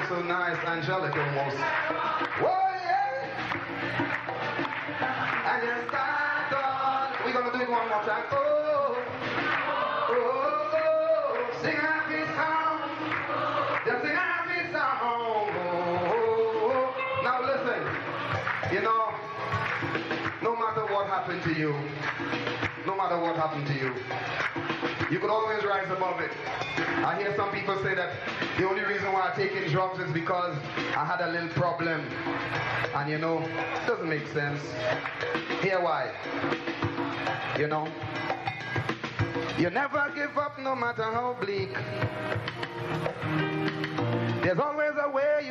so nice, angelic almost. Whoa, yeah. And you start on. We're gonna do it one more time. Oh, oh, oh, sing a happy song. Just sing a happy song. Oh, oh, oh. Now listen, you know, no matter what happened to you, no matter what happened to you, you could always rise above it. I hear some people say that the only reason why I'm taking drugs is because I had a little problem. And you know, it doesn't make sense. Hear why. You know, you never give up no matter how bleak. There's always a way.